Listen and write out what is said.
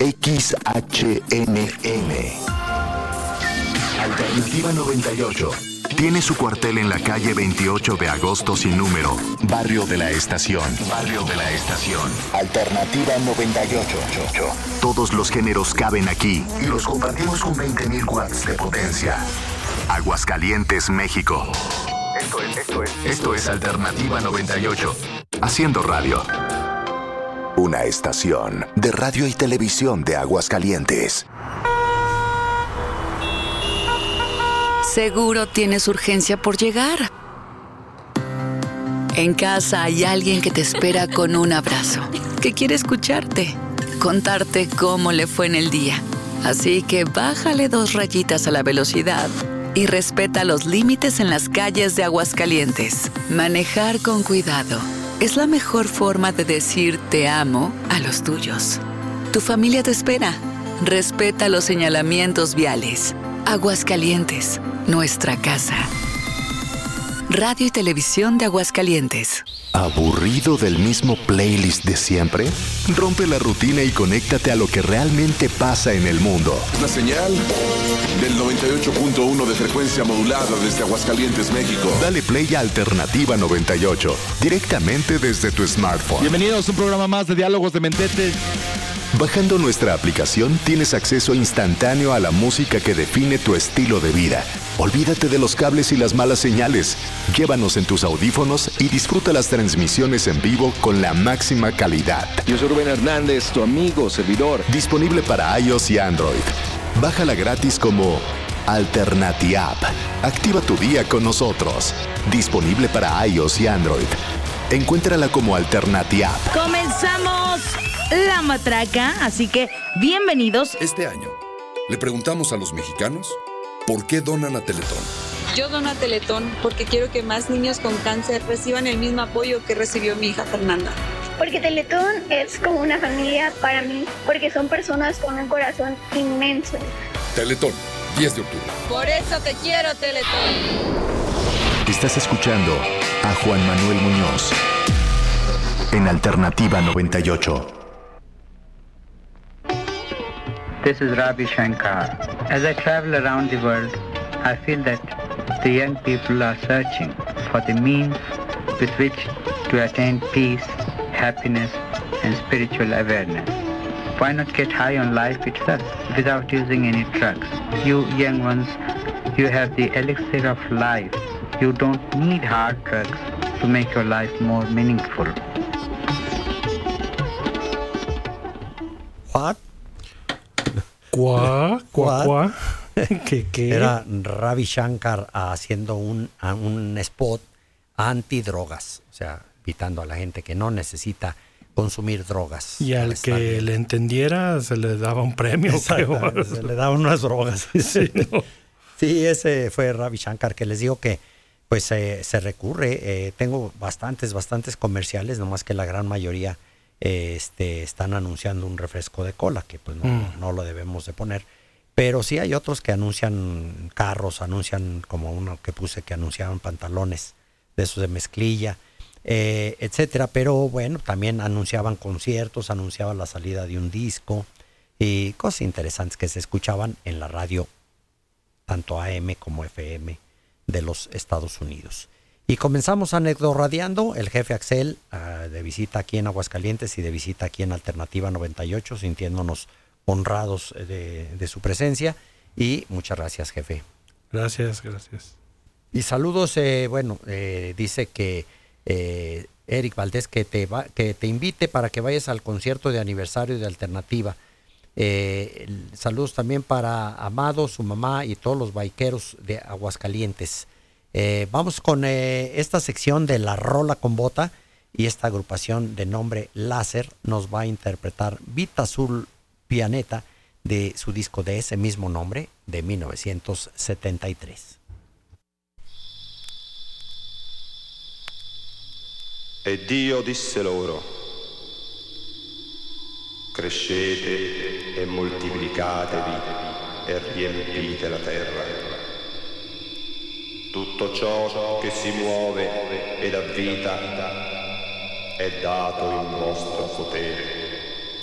XHNM. Alternativa 98. Tiene su cuartel en la calle 28 de agosto sin número, Barrio de la Estación. Barrio de la Estación. Alternativa 98. Todos los géneros caben aquí y los compartimos con 20.000 watts de potencia. Aguascalientes, México. Esto es Alternativa 98. Haciendo radio. Una estación de radio y televisión de Aguascalientes. Seguro tienes urgencia por llegar. En casa hay alguien que te espera con un abrazo, que quiere escucharte, contarte cómo le fue en el día. Así que bájale 2 rayitas a la velocidad y respeta los límites en las calles de Aguascalientes. Manejar con cuidado es la mejor forma de decir te amo a los tuyos. Tu familia te espera. Respeta los señalamientos viales. Aguascalientes, nuestra casa. Radio y Televisión de Aguascalientes. ¿Aburrido del mismo playlist de siempre? Rompe la rutina y conéctate a lo que realmente pasa en el mundo. Una señal del 98.1 de frecuencia modulada desde Aguascalientes, México. Dale play a Alternativa 98, directamente desde tu smartphone. Bienvenidos a un programa más de Diálogos de Mentete. Bajando nuestra aplicación tienes acceso instantáneo a la música que define tu estilo de vida. Olvídate de los cables y las malas señales. Llévanos en tus audífonos y disfruta las transmisiones en vivo con la máxima calidad. Yo soy Rubén Hernández, tu amigo, servidor. Disponible para iOS y Android. Bájala gratis como Alternatiapp. Activa tu día con nosotros. Disponible para iOS y Android. Encuéntrala como Alternatiapp. Comenzamos la matraca, así que bienvenidos. Este año le preguntamos a los mexicanos por qué donan a Teletón. Yo dono a Teletón porque quiero que más niños con cáncer reciban el mismo apoyo que recibió mi hija Fernanda. Porque Teletón es como una familia para mí, porque son personas con un corazón inmenso. Teletón, 10 de octubre. Por eso te quiero, Teletón. Estás escuchando a Juan Manuel Muñoz en Alternativa 98. This is Ravi Shankar. As I travel around the world, I feel that the young people are searching for the means with which to attain peace, happiness, and spiritual awareness. Why not get high on life itself without using any drugs? You young ones, you have the elixir of life. You don't need hard drugs to make your life more meaningful. What? ¿Cuá? ¿Qué? Era Ravi Shankar haciendo un spot anti-drogas, o sea, invitando a la gente que no necesita consumir drogas. Y al que le entendiera se le daba un premio. Creo. Se le daban unas drogas. Sí, ¿no? Sí, ese fue Ravi Shankar, que les digo que pues se recurre. Tengo bastantes comerciales, nomás que la gran mayoría están anunciando un refresco de cola, que pues no lo debemos de poner. Pero sí hay otros que anuncian carros, anuncian como uno que puse que anunciaban pantalones de esos de mezclilla, etcétera. Pero bueno, también anunciaban conciertos, anunciaban la salida de un disco y cosas interesantes que se escuchaban en la radio, tanto AM como FM de los Estados Unidos. Y comenzamos anecdorradiando el jefe Axel de visita aquí en Aguascalientes y de visita aquí en Alternativa 98, sintiéndonos honrados de su presencia. Y muchas gracias, jefe. Gracias. Y saludos, dice que Eric Valdés que te invite para que vayas al concierto de aniversario de Alternativa. Saludos también para Amado, su mamá y todos los baiqueros de Aguascalientes. Vamos con esta sección de La Rola con Bota, y esta agrupación de nombre Láser nos va a interpretar Vita Azul Pianeta de su disco de ese mismo nombre de 1973. E Dio disse loro: crescete e moltiplicatevi e riempite la terra. Tutto ciò che si muove ed ha vita è dato in vostro potere.